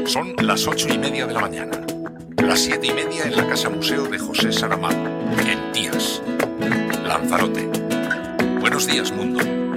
Son las 8:30 de la mañana. Las 7:30 en la Casa Museo de José Saramago, en Tías, Lanzarote. Buenos días, mundo.